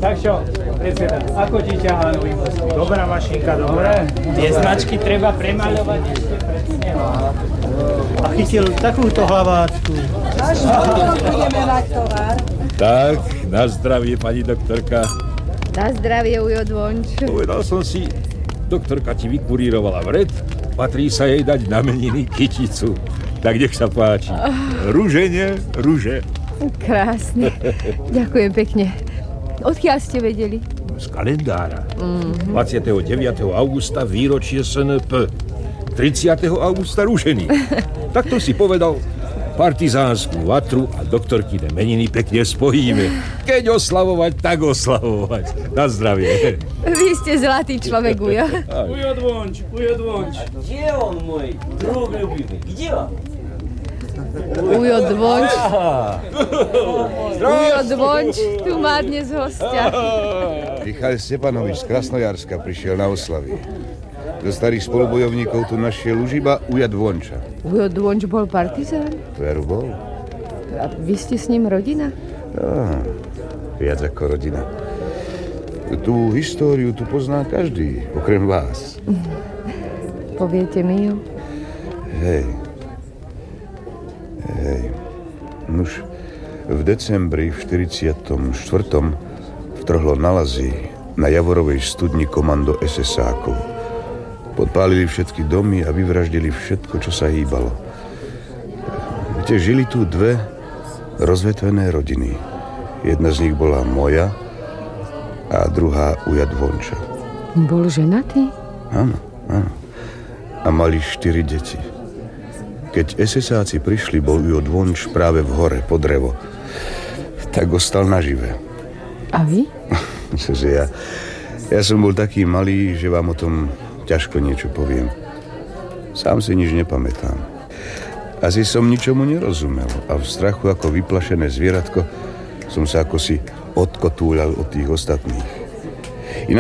Tak čo, predseda, ako ti ťahá nový postoj? Dobrá mašinka, dobrá. Tie značky treba premaľovať ešte pred snehom. A chytil takúto hlaváčku. Až budeme mať tovar. Tak, na zdravie, pani doktorka. Na zdravie, Ujo Dvonč. Povedal som si, doktorka ti vykurírovala vred, patrí sa jej dať na meniny kyticu. Tak nech sa páči. Rúženie, rúže. Krásne. Ďakujem pekne. Odkiaľ ste vedeli? Z kalendára. 29. augusta výročie SNP. 30. augusta rušený. Takto si povedal, partizánsku vatru a doktorkine meniny pekne spojíme. Keď oslavovať, tak oslavovať. Na zdravie. Vy ste zlatý človek, Ujo. Ujo Dvonč. Где он, мой друг любимый? Где он? Ujo Dvonč. Ujo Dvonč, tu má dnes hostia. Michal Stepanovič z Krasnojarska prišiel na oslavy. Do starých spolubojovníkov tu našiel už iba Uja Dvonča. Ujo Dvonč bol partizán? Veru bol. A vy ste s ním rodina? Viac ako rodina. Tú históriu tu pozná každý, okrem vás. Poviete mi ju? Hej. Nuž, v decembri v 44. vtrhlo na Lazy na Javorovej studni komando SS-ákov. Podpálili všetky domy a vyvraždili všetko, čo sa hýbalo. Viete, žili tu dve rozvetvené rodiny. Jedna z nich bola moja a druhá Uja Dvonča. Bol ženatý? Áno. A mali 4 deti. Keď SS-áci prišli, bol Ujo Dvonč práve v hore, po drevo. Tak ostal nažive. A vy? Čože ja som bol taký malý, že vám o tom ťažko niečo poviem. Sám si nič nepamätám. Asi som ničomu nerozumel a v strachu ako vyplašené zvieratko som sa akosi odkotúľal od tých ostatných.